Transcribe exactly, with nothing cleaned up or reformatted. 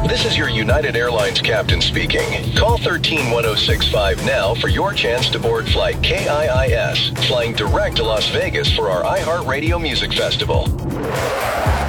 This is your United Airlines captain speaking. Call one three one zero six five now for your chance to board flight K I I S, flying direct to Las Vegas for our iHeartRadio Music Festival.